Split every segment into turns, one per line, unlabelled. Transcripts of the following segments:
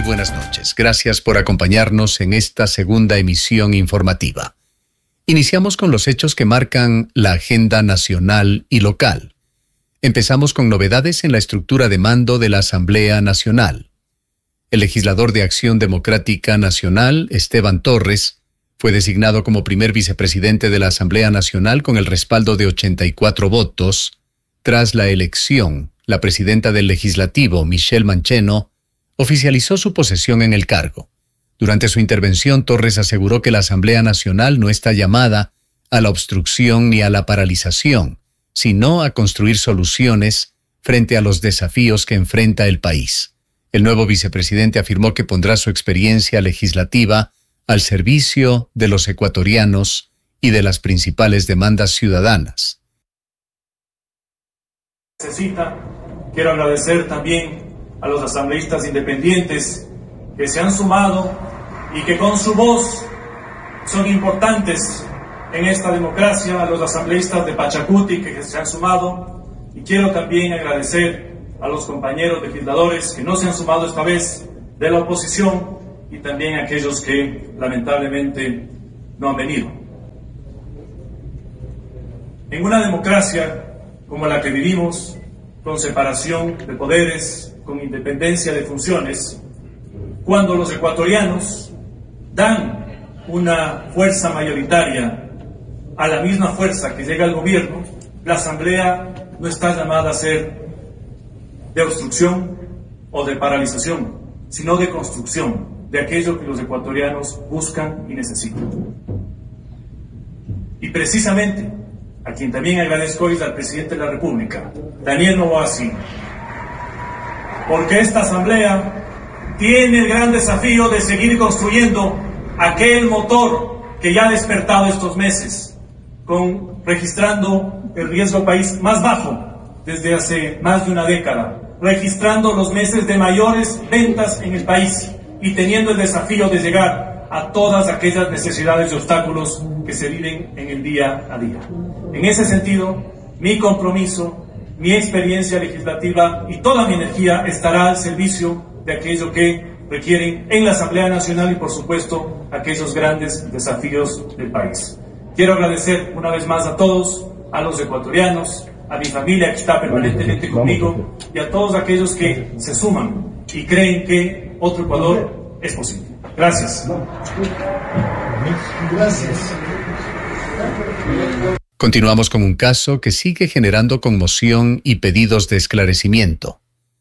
buenas noches. Gracias por acompañarnos en esta segunda emisión informativa. Iniciamos con los hechos que marcan la agenda nacional y local. Empezamos con novedades en la estructura de mando de la Asamblea Nacional. El legislador de Acción Democrática Nacional, Esteban Torres, fue designado como primer vicepresidente de la Asamblea Nacional con el respaldo de 84 votos. Tras la elección, la presidenta del Legislativo, Michelle Mancheno, oficializó su posesión en el cargo. Durante su intervención, Torres aseguró que la Asamblea Nacional no está llamada a la obstrucción ni a la paralización, sino a construir soluciones frente a los desafíos que enfrenta el país. El nuevo vicepresidente afirmó que pondrá su experiencia legislativa al servicio de los ecuatorianos y de las principales demandas ciudadanas.
Quiero agradecer también a los asambleístas independientes que se han sumado y que con su voz son importantes en esta democracia, a los asambleístas de Pachacuti que se han sumado, y quiero también agradecer a los compañeros legisladores que no se han sumado esta vez de la oposición y también a aquellos que lamentablemente no han venido. En una democracia como la que vivimos, con separación de poderes, con independencia de funciones, cuando los ecuatorianos dan una fuerza mayoritaria a la misma fuerza que llega al gobierno, la Asamblea no está llamada a ser de obstrucción o de paralización, sino de construcción de aquello que los ecuatorianos buscan y necesitan. Y precisamente, a quien también agradezco hoy, al presidente de la República, Daniel Noboa Cima, porque esta Asamblea tiene el gran desafío de seguir construyendo aquel motor que ya ha despertado estos meses, registrando el riesgo país más bajo desde hace más de una década, registrando los meses de mayores ventas en el país y teniendo el desafío de llegar a todas aquellas necesidades y obstáculos que se viven en el día a día. En ese sentido, mi compromiso, mi experiencia legislativa y toda mi energía estará al servicio de aquello que requieren en la Asamblea Nacional y, por supuesto, aquellos grandes desafíos del país. Quiero agradecer una vez más a todos, a los ecuatorianos, a mi familia que está permanentemente conmigo y a todos aquellos que se suman y creen que otro Ecuador es posible. Gracias. Gracias.
Continuamos con un caso que sigue generando conmoción y pedidos de esclarecimiento.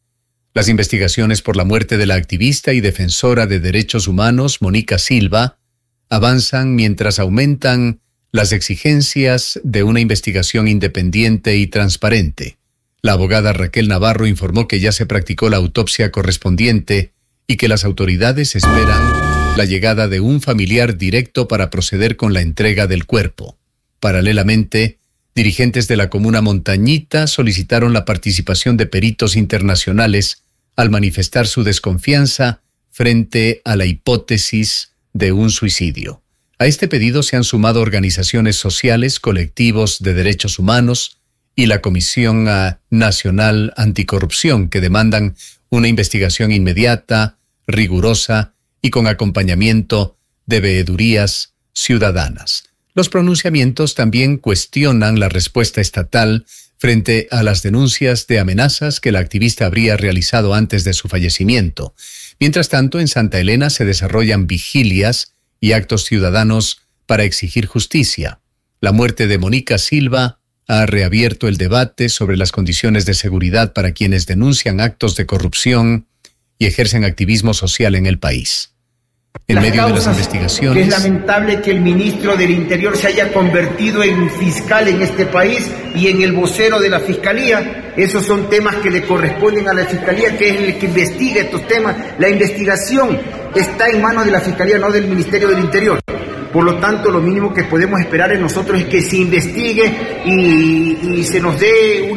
Las investigaciones por la muerte de la activista y defensora de derechos humanos, Mónica Silva, avanzan mientras aumentan las exigencias de una investigación independiente y transparente. La abogada Raquel Navarro informó que ya se practicó la autopsia correspondiente y que las autoridades esperan la llegada de un familiar directo para proceder con la entrega del cuerpo. Paralelamente, dirigentes de la comuna Montañita solicitaron la participación de peritos internacionales al manifestar su desconfianza frente a la hipótesis de un suicidio. A este pedido se han sumado organizaciones sociales, colectivos de derechos humanos y la Comisión Nacional Anticorrupción, que demandan una investigación inmediata, rigurosa y con acompañamiento de veedurías ciudadanas. Los pronunciamientos también cuestionan la respuesta estatal frente a las denuncias de amenazas que la activista habría realizado antes de su fallecimiento. Mientras tanto, en Santa Elena se desarrollan vigilias y actos ciudadanos para exigir justicia. La muerte de Mónica Silva ha reabierto el debate sobre las condiciones de seguridad para quienes denuncian actos de corrupción y ejercen activismo social en el país. En medio de las investigaciones,
que es lamentable que el ministro del Interior se haya convertido en fiscal en este país y en el vocero de la Fiscalía. Esos son temas que le corresponden a la Fiscalía, que es el que investiga estos temas. La investigación está en manos de la Fiscalía, no del Ministerio del Interior. Por lo tanto, lo mínimo que podemos esperar en nosotros es que se investigue y se nos dé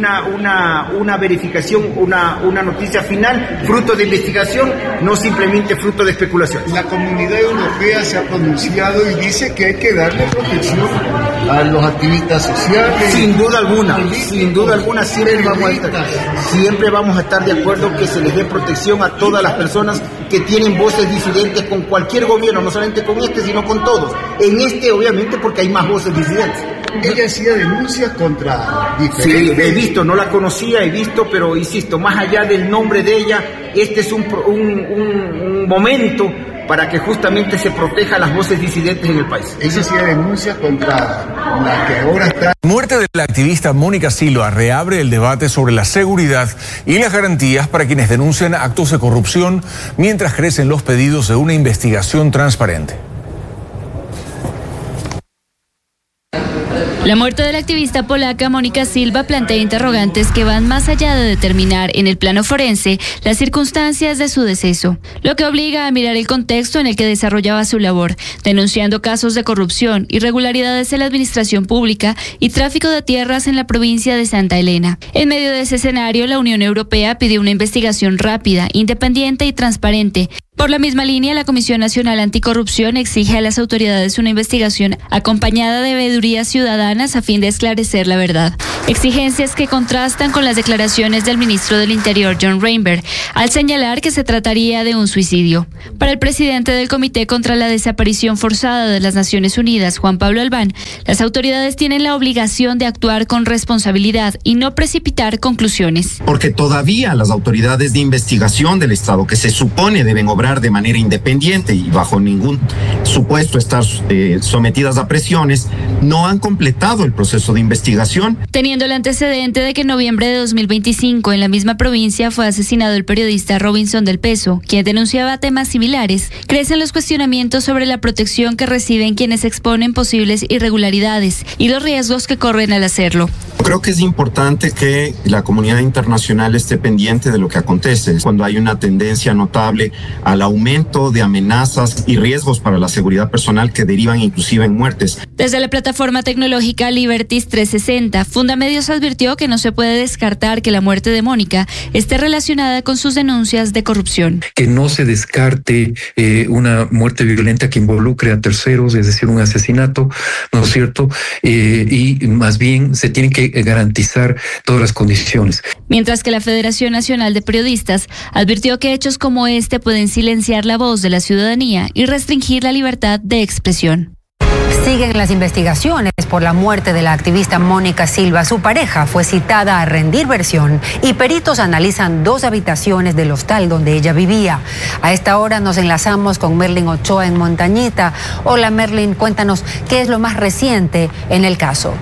una verificación, una noticia final, fruto de investigación, no simplemente fruto de especulación.
La Comunidad Europea se ha pronunciado y dice que hay que darle protección a los activistas sociales.
Sin duda alguna siempre vamos a estar de acuerdo que se les dé protección a todas las personas que tienen voces disidentes con cualquier gobierno, no solamente con este, sino con todos. En este, obviamente, porque hay más voces disidentes.
Ella hacía denuncias contra diferentes...
Sí, he visto, no la conocía, pero insisto, más allá del nombre de ella, este es un momento para que justamente se proteja las voces disidentes en el país.
Ella hacía denuncias contra la que ahora está...
La muerte de la activista Mónica Silva reabre el debate sobre la seguridad y las garantías para quienes denuncian actos de corrupción mientras crecen los pedidos de una investigación transparente.
La muerte de la activista polaca Mónica Silva plantea interrogantes que van más allá de determinar en el plano forense las circunstancias de su deceso, lo que obliga a mirar el contexto en el que desarrollaba su labor, denunciando casos de corrupción, irregularidades en la administración pública y tráfico de tierras en la provincia de Santa Elena. En medio de ese escenario, la Unión Europea pidió una investigación rápida, independiente y transparente. Por la misma línea, la Comisión Nacional Anticorrupción exige a las autoridades una investigación acompañada de veedurías ciudadanas a fin de esclarecer la verdad. Exigencias que contrastan con las declaraciones del ministro del Interior, John Reinberg, al señalar que se trataría de un suicidio. Para el presidente del Comité contra la Desaparición Forzada de las Naciones Unidas, Juan Pablo Albán, las autoridades tienen la obligación de actuar con responsabilidad y no precipitar conclusiones.
Porque todavía las autoridades de investigación del Estado, que se supone deben obrar de manera independiente y bajo ningún supuesto estar sometidas a presiones, no han completado el proceso de investigación.
Teniendo el antecedente de que en noviembre de 2025 en la misma provincia fue asesinado el periodista Robinson del Peso, quien denunciaba temas similares, crecen los cuestionamientos sobre la protección que reciben quienes exponen posibles irregularidades y los riesgos que corren al hacerlo.
Creo que es importante que la comunidad internacional esté pendiente de lo que acontece cuando hay una tendencia notable al aumento de amenazas y riesgos para la seguridad personal que derivan inclusive en muertes.
Desde la plataforma tecnológica Liberties 360, Fundamedios advirtió que no se puede descartar que la muerte de Mónica esté relacionada con sus denuncias de corrupción.
Que no se descarte una muerte violenta que involucre a terceros, es decir, un asesinato, ¿no es cierto? Y más bien se tienen que garantizar todas las condiciones.
Mientras que la Federación Nacional de Periodistas advirtió que hechos como este pueden silenciar la voz de la ciudadanía y restringir la libertad de expresión.
Siguen las investigaciones por la muerte de la activista Mónica Silva. Su pareja fue citada a rendir versión y peritos analizan 2 habitaciones del hostal donde ella vivía. A esta hora nos enlazamos con Merlin Ochoa en Montañita. Hola Merlin, cuéntanos qué es lo más reciente en el caso.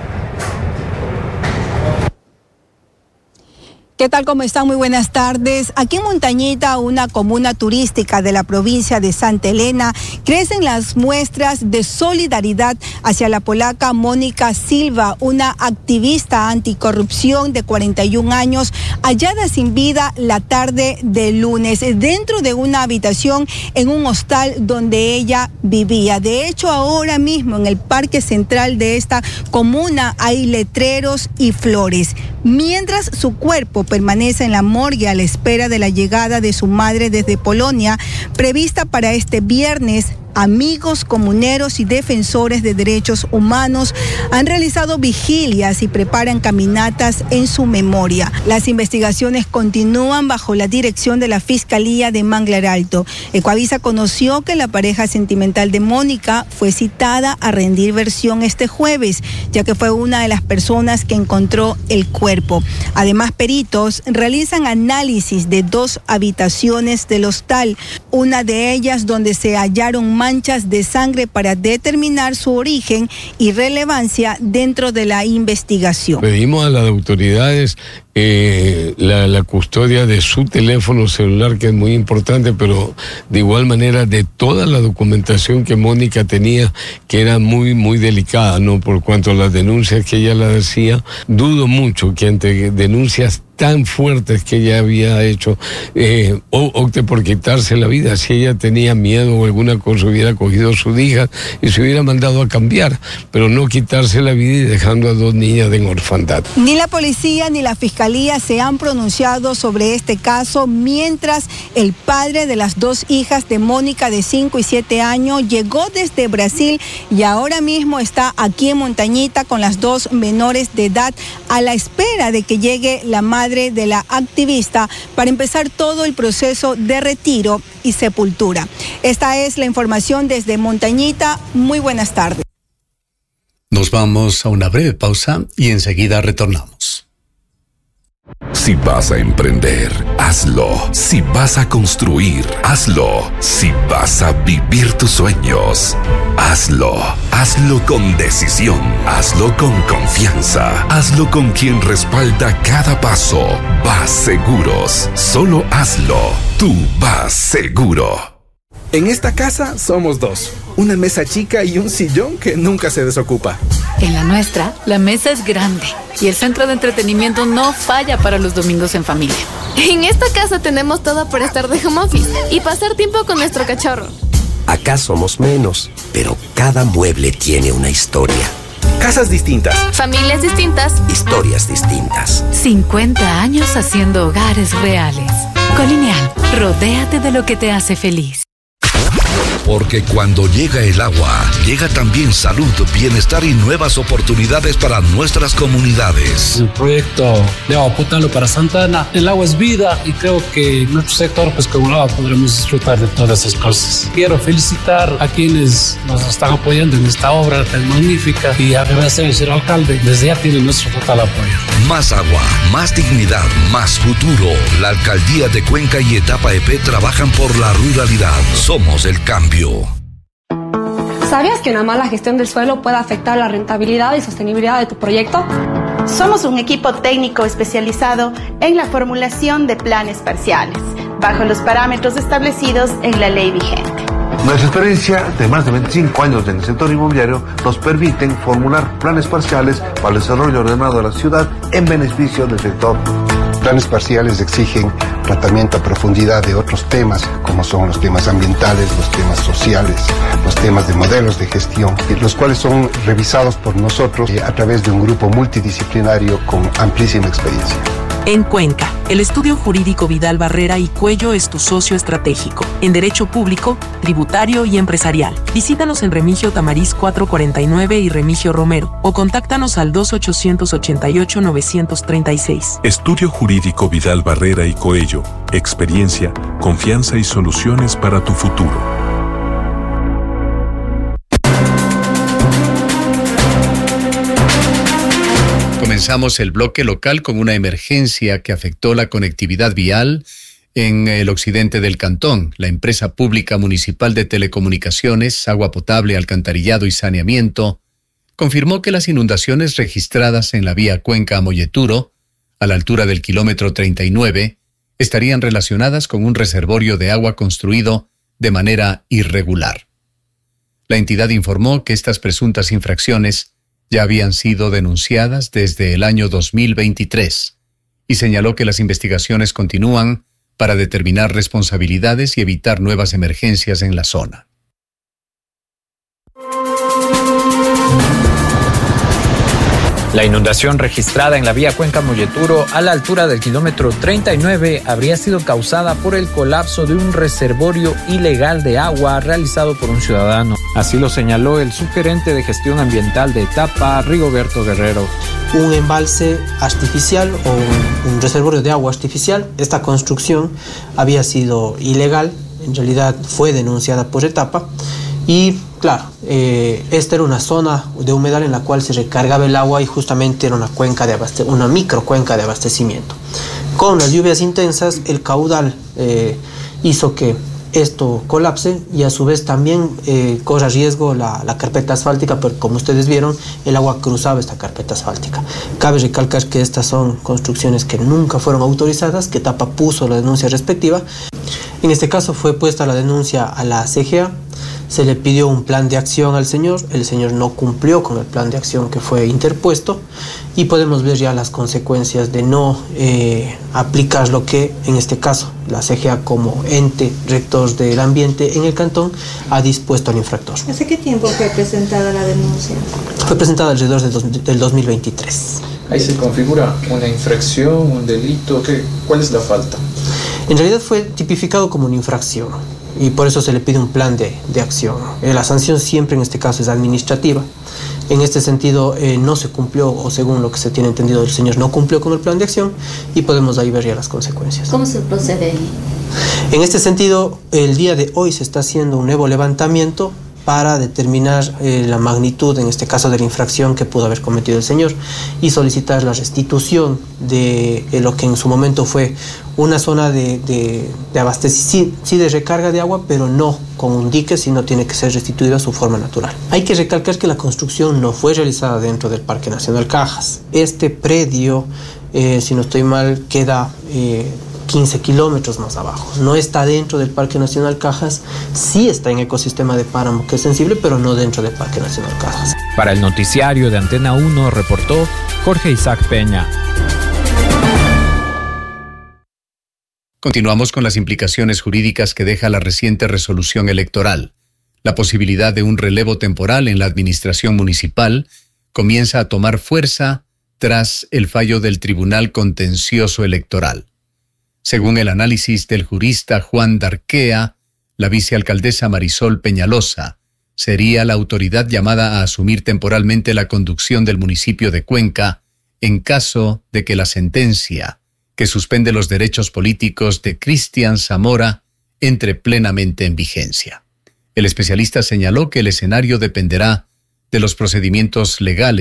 ¿Qué tal? ¿Cómo están? Muy buenas tardes. Aquí en Montañita, una comuna turística de la provincia de Santa Elena, crecen las muestras de solidaridad hacia la polaca Mónica Silva, una activista anticorrupción de 41 años, hallada sin vida la tarde del lunes dentro de una habitación en un hostal donde ella vivía. De hecho, ahora mismo en el parque central de esta comuna hay letreros y flores, mientras su cuerpo permanece en la morgue a la espera de la llegada de su madre desde Polonia, prevista para este viernes. Amigos, comuneros y defensores de derechos humanos han realizado vigilias y preparan caminatas en su memoria. Las investigaciones continúan bajo la dirección de la Fiscalía de Manglar Alto. Ecuavisa conoció que la pareja sentimental de Mónica fue citada a rendir versión este jueves, ya que fue una de las personas que encontró el cuerpo. Además, peritos realizan análisis de 2 habitaciones del hostal, una de ellas donde se hallaron manchas de sangre para determinar su origen y relevancia dentro de la investigación.
Pedimos a las autoridades la custodia de su teléfono celular, que es muy importante, pero de igual manera de toda la documentación que Mónica tenía, que era muy, muy delicada, ¿no? Por cuanto a las denuncias que ella la hacía, dudo mucho que ante denuncias tan fuertes que ella había hecho, opte por quitarse la vida. Si ella tenía miedo o alguna cosa, hubiera cogido a su hija y se hubiera mandado a cambiar, pero no quitarse la vida y dejando a 2 niñas en orfandad.
Ni la policía ni la fiscalía Fiscalía se han pronunciado sobre este caso, mientras el padre de las dos hijas de Mónica de 5 y 7 años llegó desde Brasil y ahora mismo está aquí en Montañita con las dos menores de edad a la espera de que llegue la madre de la activista para empezar todo el proceso de retiro y sepultura. Esta es la información desde Montañita. Muy buenas tardes.
Nos vamos a una breve pausa y enseguida retornamos.
Si vas a emprender, hazlo. Si vas a construir, hazlo. Si vas a vivir tus sueños, hazlo. Hazlo con decisión. Hazlo con confianza. Hazlo con quien respalda cada paso. Vas Seguros. Solo hazlo. Tú vas seguro.
En esta casa somos dos. Una mesa chica y un sillón que nunca se desocupa.
En la nuestra, la mesa es grande y el centro de entretenimiento no falla para los domingos en familia.
En esta casa tenemos todo para estar de home office y pasar tiempo con nuestro cachorro.
Acá somos menos, pero cada mueble tiene una historia.
Casas distintas.
Familias distintas.
Historias distintas.
50 años haciendo hogares reales. Colineal, rodéate de lo que te hace feliz.
Porque cuando llega el agua, llega también salud, bienestar y nuevas oportunidades para nuestras comunidades.
El proyecto de agua potable para Santa Ana, el agua es vida y creo que en nuestro sector, pues como agua, podremos disfrutar de todas esas cosas. Quiero felicitar a quienes nos están apoyando en esta obra tan magnífica y agradecer al señor alcalde. Desde ya tiene nuestro total apoyo.
Más agua, más dignidad, más futuro. La alcaldía de Cuenca y Etapa EP trabajan por la ruralidad. Somos el cambio.
¿Sabías que una mala gestión del suelo puede afectar la rentabilidad y sostenibilidad de tu proyecto?
Somos un equipo técnico especializado en la formulación de planes parciales, bajo los parámetros establecidos en la ley vigente.
Nuestra experiencia de más de 25 años en el sector inmobiliario nos permiten formular planes parciales para el desarrollo ordenado de la ciudad en beneficio del sector.
Planes parciales exigen tratamiento a profundidad de otros temas, como son los temas ambientales, los temas sociales, los temas de modelos de gestión, los cuales son revisados por nosotros a través de un grupo multidisciplinario con amplísima experiencia.
En Cuenca, el estudio jurídico Vidal Barrera y Cuello es tu socio estratégico en derecho público, tributario y empresarial. Visítanos en Remigio Tamariz 449 y Remigio Romero o contáctanos al 2888-936.
Estudio jurídico Vidal Barrera y Coello. Experiencia, confianza y soluciones para tu futuro.
Comenzamos el bloque local con una emergencia que afectó la conectividad vial en el occidente del cantón. La empresa pública municipal de telecomunicaciones, agua potable, alcantarillado y saneamiento confirmó que las inundaciones registradas en la vía Cuenca a Molleturo, a la altura del kilómetro 39, estarían relacionadas con un reservorio de agua construido de manera irregular. La entidad informó que estas presuntas infracciones ya habían sido denunciadas desde el año 2023 y señaló que las investigaciones continúan para determinar responsabilidades y evitar nuevas emergencias en la zona.
La inundación registrada en la vía Cuenca-Molleturo a la altura del kilómetro 39 habría sido causada por el colapso de un reservorio ilegal de agua realizado por un ciudadano. Así lo señaló el subgerente de gestión ambiental de Etapa, Rigoberto Guerrero.
Un embalse artificial o un reservorio de agua artificial, esta construcción había sido ilegal, en realidad fue denunciada por Etapa. Y claro, esta era una zona de humedal en la cual se recargaba el agua y justamente era una microcuenca de abastecimiento. Con las lluvias intensas, el caudal hizo que esto colapse y a su vez también corra riesgo la carpeta asfáltica, porque como ustedes vieron, el agua cruzaba esta carpeta asfáltica. Cabe recalcar que estas son construcciones que nunca fueron autorizadas, que Etapa puso la denuncia respectiva. En este caso fue puesta la denuncia a la CGA. Se le pidió un plan de acción al señor, el señor no cumplió con el plan de acción que fue interpuesto y podemos ver ya las consecuencias de no aplicar lo que en este caso la CGA como ente rector del ambiente en el cantón ha dispuesto al infractor.
¿Hace qué tiempo fue presentada la denuncia?
Fue presentada alrededor del 2023.
Ahí se configura una infracción, un delito. ¿Cuál es la falta?
En realidad fue tipificado como una infracción y por eso se le pide un plan de acción. La sanción siempre en este caso es administrativa. En este sentido no se cumplió, o según lo que se tiene entendido, el señor no cumplió con el plan de acción y podemos ahí ver ya las consecuencias.
¿Cómo se procede ahí?
En este sentido, el día de hoy se está haciendo un nuevo levantamiento para determinar la magnitud, en este caso, de la infracción que pudo haber cometido el señor y solicitar la restitución de lo que en su momento fue una zona de abastecimiento, sí de recarga de agua, pero no con un dique, sino tiene que ser restituido a su forma natural. Hay que recalcar que la construcción no fue realizada dentro del Parque Nacional Cajas. Este predio, si no estoy mal, queda 15 kilómetros más abajo. No está dentro del Parque Nacional Cajas, sí está en ecosistema de páramo, que es sensible, pero no dentro del Parque Nacional Cajas.
Para el noticiario de Antena 1 reportó Jorge Isaac Peña.
Continuamos con las implicaciones jurídicas que deja la reciente resolución electoral. La posibilidad de un relevo temporal en la administración municipal comienza a tomar fuerza tras el fallo del Tribunal Contencioso Electoral. Según el análisis del jurista Juan Darquea, la vicealcaldesa Marisol Peñalosa sería la autoridad llamada a asumir temporalmente la conducción del municipio de Cuenca en caso de que la sentencia que suspende los derechos políticos de Cristian Zamora entre plenamente en vigencia. El especialista señaló que el escenario dependerá de los procedimientos legales